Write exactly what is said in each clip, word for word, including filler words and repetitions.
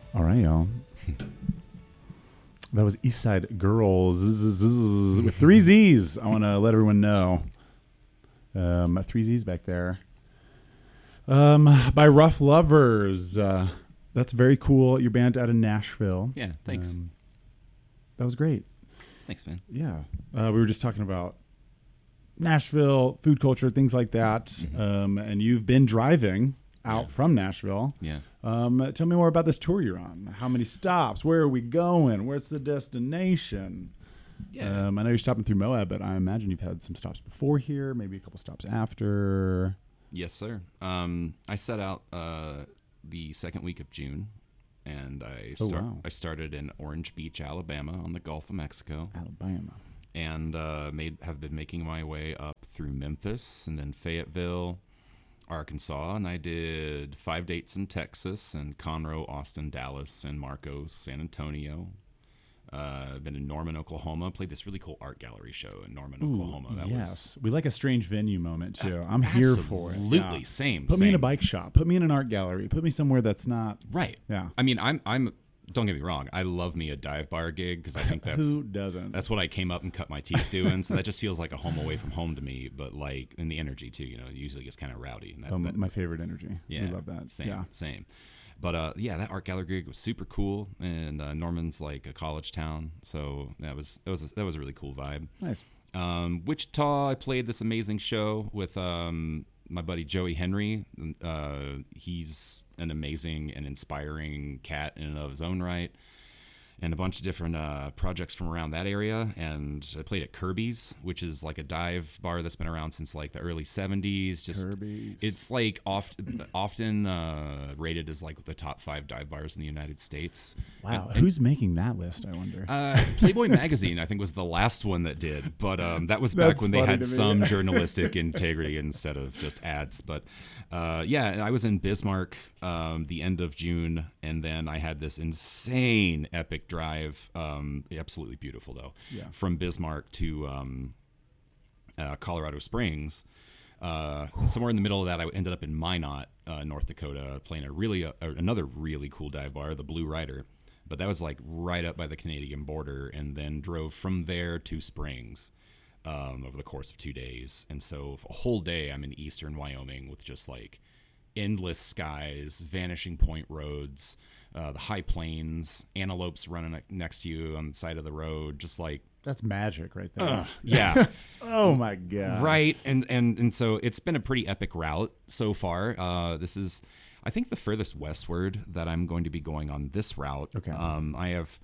All right, y'all. That was East Side Girls with three Z's. I want to let everyone know. Um, three Z's back there. Um, by Rough Lovers. Uh, that's very cool. Your band out of Nashville. Yeah, thanks. Um, that was great. Thanks, man. Yeah. Uh, we were just talking about Nashville, food culture, things like that. Mm-hmm. Um, and you've been driving out Yeah. from Nashville. Yeah. Um, tell me more about this tour you're on. How many stops? Where are we going? Where's the destination? Yeah. Um, I know you're stopping through Moab, but I imagine you've had some stops before here, maybe a couple stops after. Yes, sir. Um, I set out uh, the second week of June, and I Oh, start. wow. I started in Orange Beach, Alabama, on the Gulf of Mexico, Alabama. and uh, made have been making my way up through Memphis and then Fayetteville, Arkansas, and I did five dates in Texas and Conroe, Austin, Dallas, San Marcos, San Antonio. Uh, been in Norman, Oklahoma. Played this really cool art gallery show in Norman, Ooh, Oklahoma. That yes. was We like a strange venue moment, too. I'm here for it. absolutely Yeah. same. Put me in a same. bike shop. Put me in an art gallery. Put me somewhere that's not. Right. Yeah. I mean, I'm I'm. Don't get me wrong. I love me a dive bar gig because I think that's Who doesn't? that's what I came up and cut my teeth doing. So that just feels like a home away from home to me. But like in the energy too, you know, it usually gets kind of rowdy. And that, Um, that- my favorite energy. yeah, We love that. Same, Yeah. same. But uh, yeah, that art gallery gig was super cool, and uh, Norman's like a college town, so that was that was that was a really cool vibe. Nice. Um, Wichita, I played this amazing show with um, my buddy Joey Henry. Uh, he's an amazing and inspiring cat in and of his own right, and a bunch of different uh, projects from around that area. And I played at Kirby's, which is like a dive bar that's been around since like the early seventies. Just Kirby's. it's like oft, often uh, rated as like the top five dive bars in the United States. Wow. And- Who's making that list, I wonder? uh, Playboy Magazine, I think, was the last one that did, but um, that was back That's when they funny had to me. some journalistic integrity instead of just ads. But uh, yeah, I was in Bismarck um, the end of June, and then I had this insane epic drive. Um, absolutely beautiful, though, Yeah. from Bismarck to um, uh, Colorado Springs. Uh, somewhere in the middle of that, I ended up in Minot, uh, North Dakota, playing a really uh, another really cool dive bar, the Blue Rider. But that was like right up by the Canadian border, and then drove from there to Springs um, over the course of two days. And so for a whole day, I'm in eastern Wyoming with just like endless skies, vanishing point roads, uh, the high plains, antelopes running ne- next to you on the side of the road, just like That's magic right there. uh, yeah. Oh, my God. Right, and and and so it's been a pretty epic route so far. Uh, this is, I think, the furthest westward that I'm going to be going on this route. Okay. Um, I have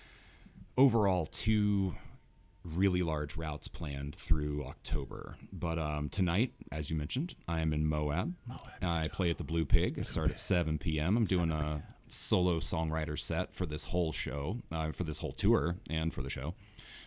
overall two really large routes planned through October, but um, tonight, as you mentioned, I am in Moab. Moab. I play at the Blue Pig. I start at seven p.m. I'm doing a solo songwriter set for this whole show, uh, for this whole tour, and for the show.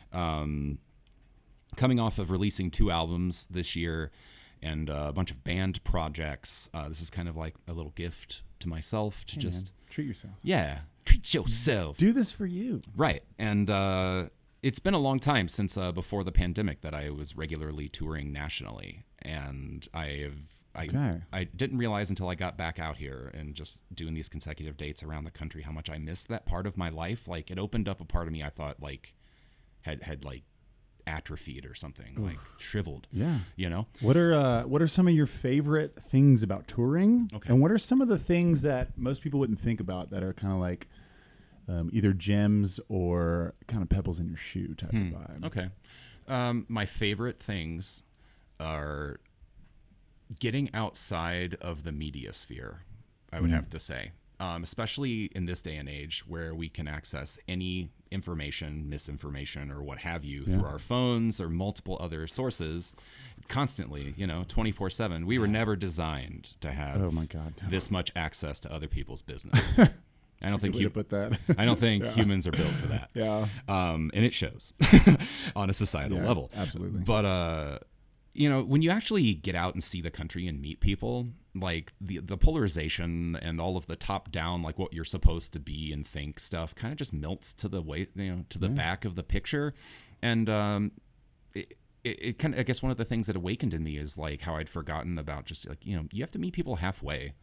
Um, coming off of releasing two albums this year and uh, a bunch of band projects, uh, this is kind of like a little gift to myself to Hey, just, man, treat yourself. yeah, treat yourself. Do this for you. Right. And uh, it's been a long time since uh, before the pandemic that I was regularly touring nationally. And I have. I, Okay. I didn't realize until I got back out here and just doing these consecutive dates around the country how much I missed that part of my life. Like, it opened up a part of me I thought like had had like atrophied or something, like shriveled. Yeah. You know? What are uh, what are some of your favorite things about touring? Okay. And what are some of the things that most people wouldn't think about that are kind of like um, either gems or kind of pebbles in your shoe type of vibe? Okay. Um, my favorite things are getting outside of the media sphere, I would have to say. Um, especially in this day and age where we can access any information, misinformation, or what have you through our phones or multiple other sources constantly, you know, twenty-four seven. We were never designed to have Oh my God. this much access to other people's business. I don't think Way to you, put that. I don't think humans are built for that. Yeah. Um, and it shows on a societal Yeah, level. absolutely. But, uh, you know, when you actually get out and see the country and meet people, like the the polarization and all of the top down, like what you're supposed to be and think stuff, kind of just melts to the way, you know, to the back of the picture, and um, it, it, it kind of, I guess, one of the things that awakened in me is like how I'd forgotten about just like, you know, you have to meet people halfway.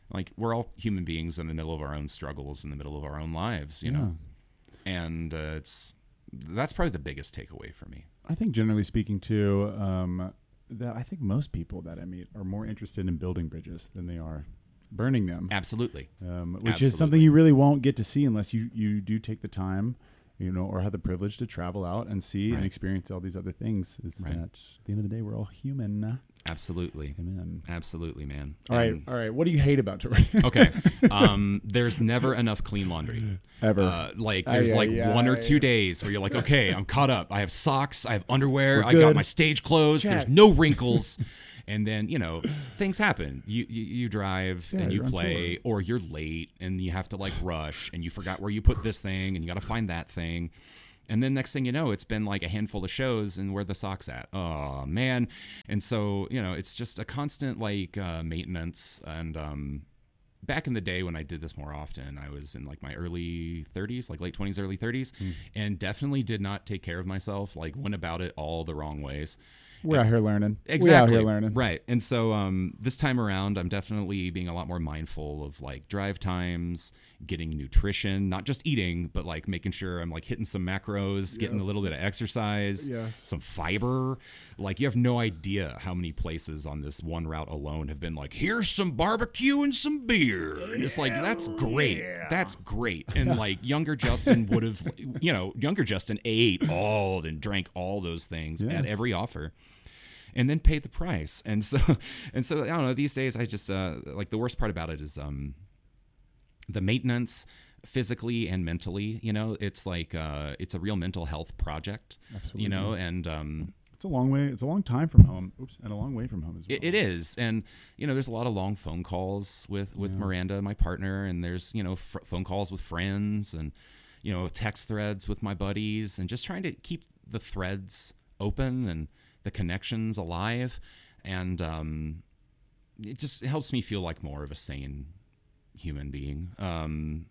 like we're all human beings in the middle of our own struggles, in the middle of our own lives, you Yeah. know. And uh, it's that's probably the biggest takeaway for me. I think generally speaking too, um, that I think most people that I meet are more interested in building bridges than they are burning them. Absolutely. Um, which Absolutely. is something you really won't get to see unless you, you do take the time, you know, or have the privilege to travel out and see Right. and experience all these other things. Is Right. that at the end of the day, we're all human. Absolutely. Amen. Absolutely, man. All right, And- all right. What do you hate about Touring? okay. Um, there's never enough clean laundry. Ever. Uh, like Aye, there's aye, like aye. one or two days where you're like, okay, I'm caught up. I have socks. I have underwear. We're I good. got my stage clothes. Check. There's no wrinkles. And then, you know, things happen. You you, you drive Yeah, and you you're on play, tour. or you're late and you have to like rush and you forgot where you put this thing and you got to find that thing. And then next thing you know, it's been like a handful of shows and where the socks at? Oh man. And so, you know, it's just a constant like uh, maintenance. And um, back in the day when I did this more often, I was in like my early thirties, like late twenties, early thirties, Hmm. and definitely did not take care of myself, like went about it all the wrong ways. We're out here learning. Exactly. We're out here learning. Right. And so um, this time around, I'm definitely being a lot more mindful of like drive times, getting nutrition, not just eating, but like making sure I'm like hitting some macros, getting a Yes. little bit of exercise, Yes. some fiber. Like you have no idea how many places on this one route alone have been like, here's some barbecue and some beer. And it's like, that's great. That's great. And like younger Justin would have, you know, younger Justin ate all and drank all those things at Yes. every offer. And then pay the price. And so, and so I don't know. These days, I just uh, like the worst part about it is um, the maintenance, physically and mentally. You know, it's like uh, it's a real mental health project. Absolutely. You know, and um, It's a long way. It's a long time from home. Oops, and a long way from home as well. it, it is. And you know, there's a lot of long phone calls with with Yeah. Miranda, my partner, and there's you know fr- phone calls with friends, and you know text threads with my buddies, and just trying to keep the threads open and the connections alive, and um, it just helps me feel like more of a sane human being. Um,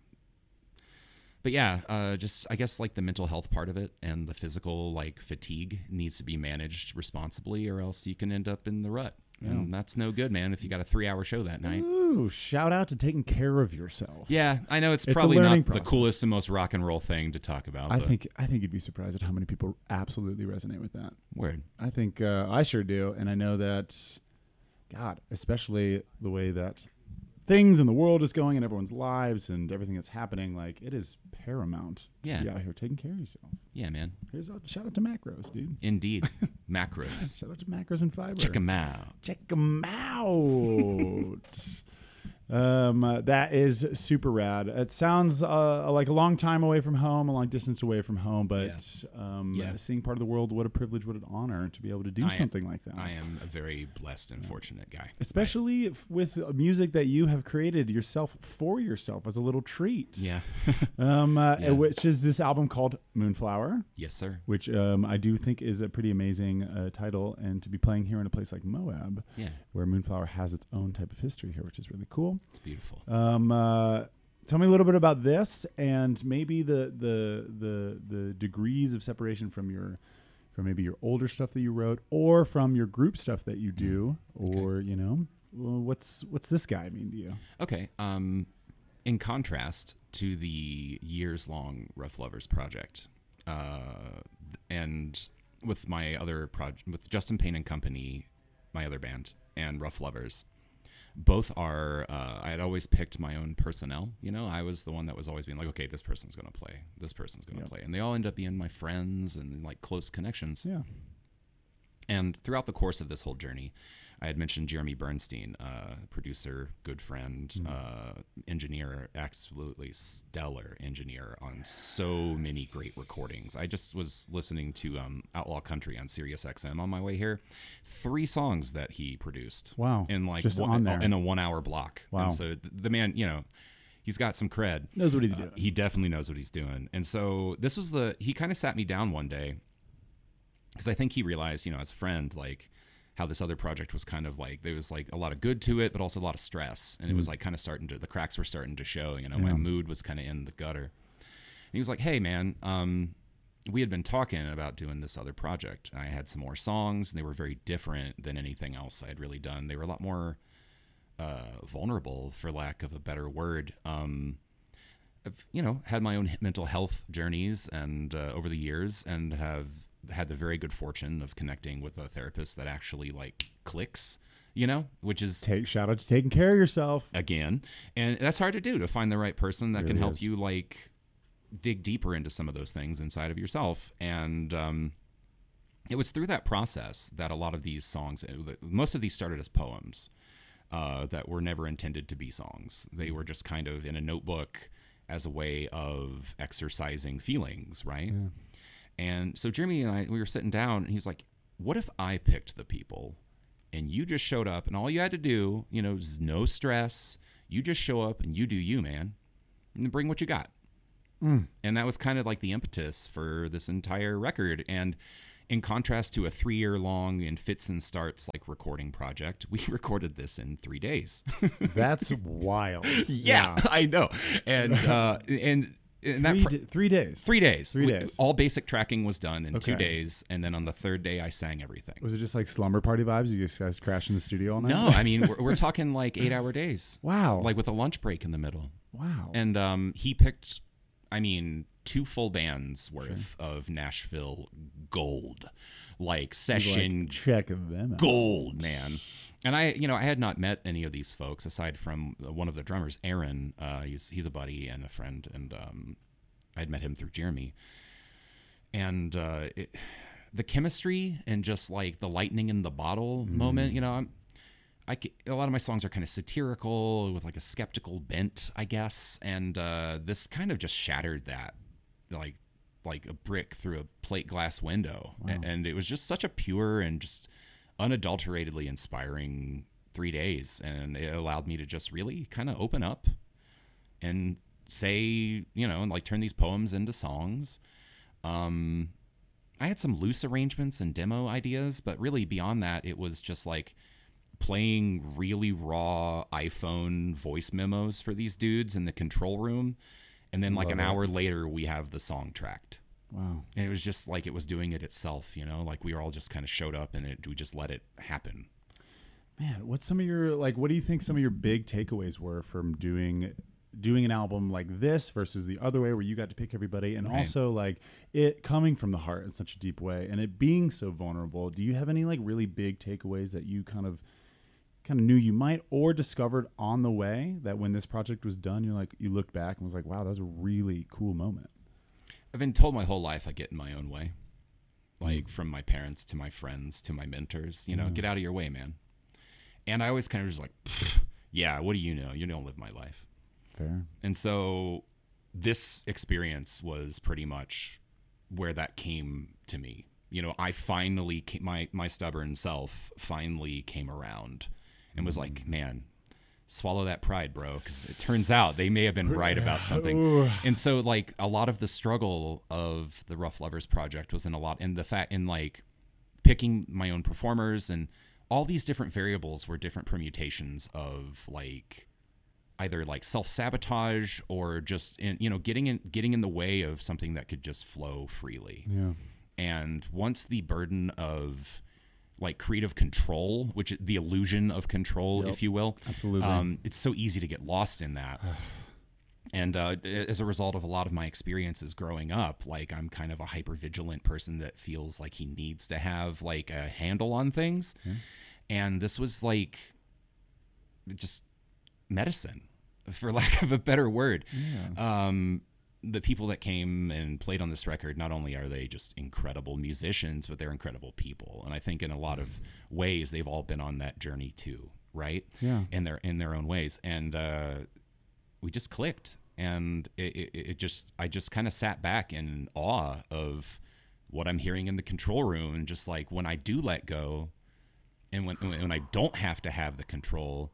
but yeah, uh, just I guess like the mental health part of it and the physical like fatigue needs to be managed responsibly, or else you can end up in the rut, and that's no good, man. If you got a three-hour show that night. Ooh, shout out to taking care of yourself. Yeah, I know it's, It's a probably learning not process. the coolest and most rock and roll thing to talk about. I but think I think you'd be surprised at how many people absolutely resonate with that. word. I think uh, I sure do, and I know that, God, especially the way that things in the world is going and everyone's lives and everything that's happening, like it is paramount Yeah. to be out here taking care of yourself. Yeah, man. Here's a shout out to macros, dude. Indeed. Macros. Shout out to macros and fiber. Check them out. Check them out. um, uh, that is super rad. It sounds uh, like a long time away from home, a long distance away from home, but um, Yeah. seeing part of the world, what a privilege, what an honor to be able to do I am- something like that. I am a very blessed and fortunate guy. Especially if, with uh, music that you have created yourself for yourself as a little treat. Yeah. Um, uh, Yeah. Which is this album called Moonflower, Yes, sir. which um, I do think is a pretty amazing uh, title, and to be playing here in a place like Moab, Yeah. where Moonflower has its own type of history here, which is really cool. It's beautiful. Um, uh, tell me a little bit about this, and maybe the the the the degrees of separation from your from maybe your older stuff that you wrote, or from your group stuff that you do, or you know, well, what's what's this guy mean to you? Okay. Um, in contrast to the years-long Rough Lovers project, uh, and with my other project, with Justin Payne and Company, my other band, and Rough Lovers, both are. Uh, I had always picked my own personnel. You know, I was the one that was always being like, okay, this person's gonna play, this person's gonna Yep. play, and they all end up being my friends and like close connections. Yeah, And throughout the course of this whole journey, I had mentioned Jeremy Bernstein, uh, producer, good friend, uh, engineer, absolutely stellar engineer on so many great recordings. I just was listening to um, Outlaw Country on Sirius X M on my way here. Three songs that he produced. Wow. In like Just one, on there. in a one hour block. Wow. And so th- the man, you know, he's got some cred. knows what he's Uh, doing. he definitely knows what he's doing. And so this was the, he kind of sat me down one day because I think he realized, you know, as a friend, like how this other project was kind of like, there was like a lot of good to it, but also a lot of stress. And it was like kind of starting to, the cracks were starting to show, you know, my Yeah. mood was kind of in the gutter. And he was like, hey, man, um, we had been talking about doing this other project. I had some more songs, and they were very different than anything else I had really done. They were a lot more uh, vulnerable, for lack of a better word. Um, I've, you know, had my own mental health journeys and uh, over the years, and have had the very good fortune of connecting with a therapist that actually like clicks, you know, which is Take shout out to taking care of yourself. again, and that's hard to do, to find the right person that Really can help is. you like dig deeper into some of those things inside of yourself. And um, it was through that process that a lot of these songs, most of these started as poems uh, that were never intended to be songs. They were just kind of in a notebook as a way of exercising feelings, right? Yeah. And so Jeremy and I, we were sitting down, and he's like, what if I picked the people and you just showed up, and all you had to do, you know, is no stress. You just show up and you do you, man, and bring what you got. Mm. And that was kind of like the impetus for this entire record. And in contrast to a three-year long and fits and starts like recording project, we recorded this in three days. That's wild. Yeah, I know. And uh, and, and that Three, pr- d- three days. three days, Three We- days. all basic tracking was done in two Okay. days, and then on the third day, I sang everything. Was it just like slumber party vibes? You guys crashed in the studio all night? No, I mean we're, we're talking like eight-hour days, Wow. like with a lunch break in the middle. wow. And um, he picked, I mean, two full bands worth of Nashville gold, like session Like, check them out. gold, man. And I, you know, I had not met any of these folks aside from one of the drummers, Aaron. Uh, he's he's a buddy and a friend, and um, I had met him through Jeremy. And uh, it, the chemistry and just like the lightning in the bottle moment, you know, I'm, I ca- a lot of my songs are kind of satirical with like a skeptical bent, I guess, and uh, this kind of just shattered that, like like a brick through a plate glass window, Wow. A- and it was just such a pure and just unadulteratedly inspiring three days, and it allowed me to just really kind of open up and say, you know, and like turn these poems into songs. Um, I had some loose arrangements and demo ideas, but really beyond that, it was just like playing really raw iPhone voice memos for these dudes in the control room. And then like Love an it. hour later, we have the song tracked. Wow. And it was just like it was doing it itself, you know, like we were all just kind of showed up and it, we just let it happen. Man, what's some of your like? What do you think some of your big takeaways were from doing doing an album like this versus the other way, where you got to pick everybody, and Right. also like it coming from the heart in such a deep way, and it being so vulnerable? Do you have any like really big takeaways that you kind of kind of knew you might, or discovered on the way, that when this project was done, you're like you looked back and was like, wow, that was a really cool moment? I've been told my whole life I get in my own way, like from my parents to my friends to my mentors, you know, Yeah. get out of your way, man. And I always kind of just like, "Pfft, yeah, what do you know? You don't live my life. Fair. And so this experience was pretty much where that came to me. You know, I finally came, my my stubborn self finally came around and was like, man, swallow that pride, bro, because it turns out they may have been right about something. Ooh. And so like a lot of the struggle of the Rough Lovers project was in a lot in the fact in like picking my own performers, and all these different variables were different permutations of like either like self-sabotage or just in, you know, getting in getting in the way of something that could just flow freely. Yeah. And once the burden of like creative control, which is the illusion of control, Yep. if you will, Absolutely. um, it's so easy to get lost in that. And uh, as a result of a lot of my experiences growing up, like I'm kind of a hyper vigilant person that feels like he needs to have like a handle on things. Yeah. And this was like just medicine, for lack of a better word. Yeah. Um, the people that came and played on this record, not only are they just incredible musicians, but they're incredible people. And I think in a lot of ways, they've all been on that journey too, right? Yeah. In their in their own ways. And uh, we just clicked. And it, it, it just, I just kind of sat back in awe of what I'm hearing in the control room. And just like when I do let go, and when when I don't have to have the control,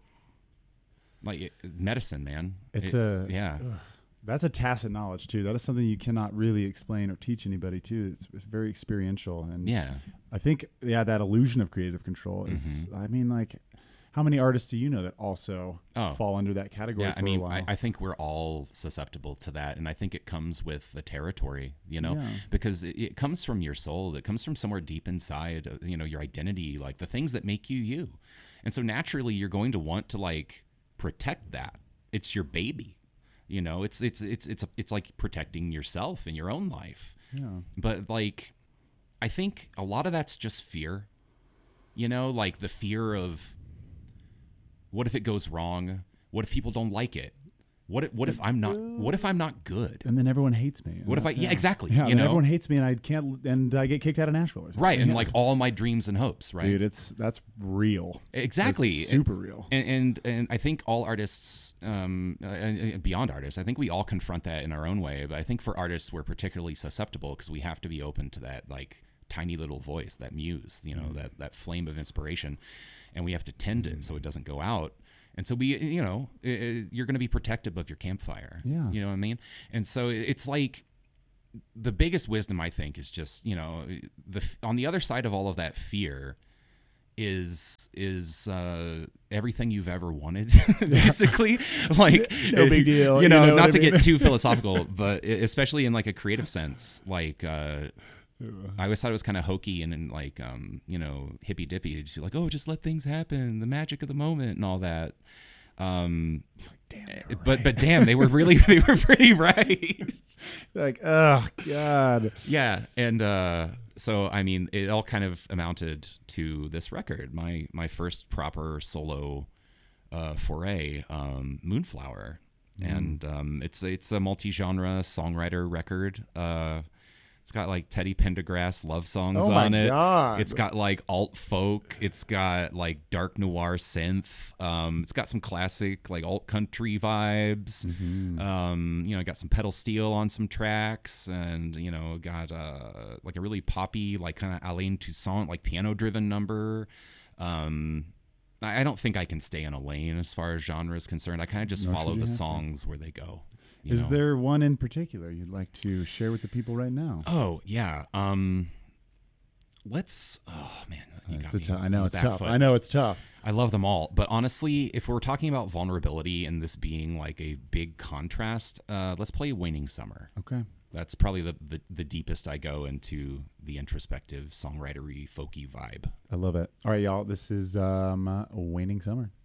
like it, medicine, man. It's It- a yeah. ugh. That's a tacit knowledge too. That is something you cannot really explain or teach anybody too. It's, it's very experiential, and Yeah. I think yeah, that illusion of creative control is. I mean, like, how many artists do you know that also Oh. fall under that category Yeah, for I mean, a while? I, I think we're all susceptible to that, and I think it comes with the territory, you know, Yeah. because it, it comes from your soul. It comes from somewhere deep inside, uh, you know, your identity, like the things that make you you. And so naturally you're going to want to like protect that. It's your baby. You know, it's it's it's it's it's like protecting yourself in your own life. Yeah. But like I think a lot of that's just fear. You know, like the fear of what if it goes wrong? What if people don't like it? What if, what if I'm not what if I'm not good? And then everyone hates me. What if I That's yeah, it. exactly. Yeah, you then know? everyone hates me and I can't and I get kicked out of Nashville. Or something. Right, and Yeah. like all my dreams and hopes, right? Dude, it's that's real. Exactly. That's super real. And, and and I think all artists, um, uh, and beyond artists, I think we all confront that in our own way. But I think for artists, we're particularly susceptible because we have to be open to that like tiny little voice, that muse, you know, mm. that that flame of inspiration, and we have to tend it so it doesn't go out. And so we, you know, it, you're going to be protective of your campfire. Yeah. You know what I mean? And so it's like the biggest wisdom, I think, is just, you know, the on the other side of all of that fear is is uh, everything you've ever wanted, basically. Like, no big deal. You know, you know not to I mean? get too philosophical, but especially in like a creative sense, like. Uh, I always thought it was kind of hokey and, and like, um, you know, hippy dippy to just be like, oh, just let things happen, the magic of the moment and all that. Um, damn, but right. but damn, they were really they were pretty right. Like, oh God, yeah, and uh, so I mean, it all kind of amounted to this record, my my first proper solo uh, foray, um, Moonflower, mm. and um, it's it's a multi-genre songwriter record. Uh, It's got like Teddy Pendergrass love songs oh my on it. God. It's got like alt folk. It's got like dark noir synth. Um, it's got some classic like alt country vibes. Mm-hmm. Um, you know, got some pedal steel on some tracks, and you know, got uh, like a really poppy, like kind of Alain Toussaint, like piano driven number. Um, I I don't think I can stay in a lane as far as genre is concerned. I kind of just Nor follow should you the have to. songs where they go. You Is know? there one in particular you'd like to share with the people right now? Oh yeah. Um, let's. Oh man, you It's got a me tou- I on know the it's back tough. foot. I know it's tough. I love them all, but honestly, if we're talking about vulnerability and this being like a big contrast, uh, let's play Waning Summer. Okay. That's probably the, the the deepest I go into the introspective, songwritery, folky vibe. I love it. All right, y'all. This is um, Waning Summer.